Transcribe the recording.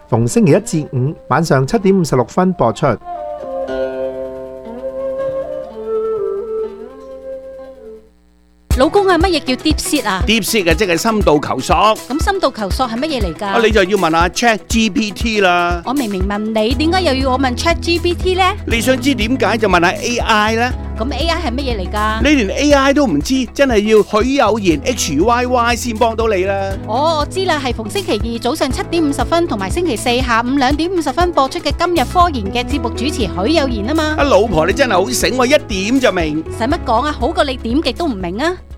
逢星期一至五晚上7:56播出。 老公啊，乜嘢叫 deep sea 啊？ DeepSeek 即係深度求索。 咁深度求索係乜嘢嚟㗎？ 你就要問下 ChatGPT 啦。 我明明問你，點解又要我問 ChatGPT 呢？ 你想知點解就問下 AI 啦。 咁 AI 係乜嘢嚟㗎？ 你連 AI 都唔知，真係要許有賢 HYY 先幫到你啦。 哦，我知啦，係逢星期二早上7:50同埋星期四下午2:50播出嘅今日科研嘅節目主持許有賢啊嘛。 老婆你真係好醒喎，一點就明。 使乜講啊？好過你點極都唔明啊！